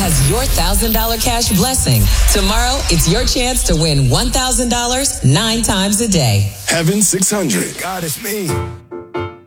has your $1,000 cash blessing. Tomorrow, it's your chance to win $1,000 9 times a day. Heaven 600. God, it's me.